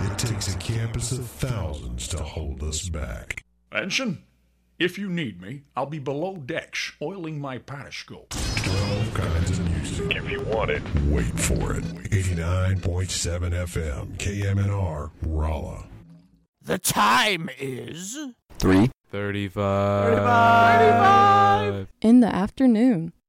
It takes a campus of thousands to hold us back. Ensign, if you need me, I'll be below decks, oiling my periscope. 12 kinds of music. If you want it. Wait for it. 89.7 FM, KMNR, Rolla. The time is... 3:35. In the afternoon.